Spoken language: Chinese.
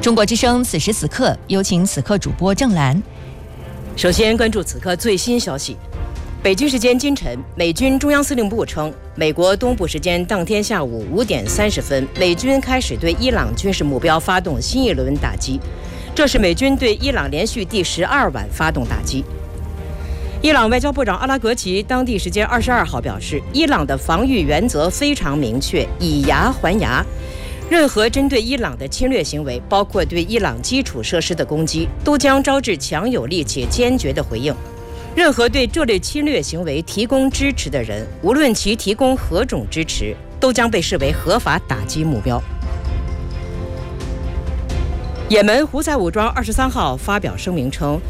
中国之声此时此刻，有请此刻主播郑兰。 首先关注此刻最新消息。北京时间今晨，美军中央司令部称，美国东部时间当天下午5点30分，美军开始对伊朗军事目标发动新一轮打击，这是美军对伊朗连续第12晚发动打击。伊朗外交部长阿拉格齐当地时间22号表示，伊朗的防御原则非常明确，以牙还牙。任何针对伊朗的侵略行为，包括对伊朗基础设施的攻击，都将招致强有力且坚决的回应。任何对这类侵略行为提供支持的人，无论其提供何种支持，都将被视为合法打击目标。也门胡塞武装23号发表声明称，